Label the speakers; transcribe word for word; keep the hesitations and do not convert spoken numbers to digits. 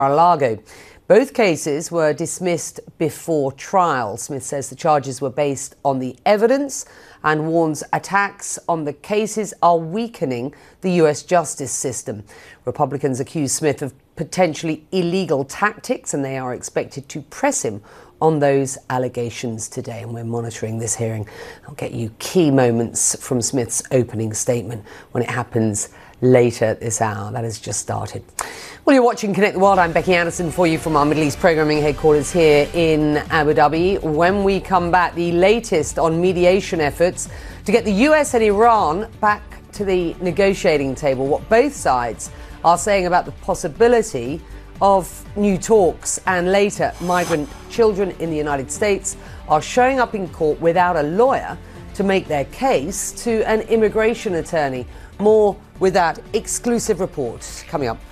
Speaker 1: Mar-a-Lago. Both cases were dismissed before trial. Smith says the charges were based on the evidence and warns attacks on the cases are weakening the U S justice system. Republicans accuse Smith of potentially illegal tactics, and they are expected to press him on those allegations today. And we're monitoring this hearing. I'll get you key moments from Smith's opening statement when it happens later this hour. That has just started. Well, you're watching Connect the World. I'm Becky Anderson for you from our Middle East programming headquarters here in Abu Dhabi. When we come back, the latest on mediation efforts to get the U S and Iran back to the negotiating table, what both sides are saying about the possibility of new talks, and later, migrant children in the United States are showing up in court without a lawyer to make their case to an immigration attorney. More with that exclusive report coming up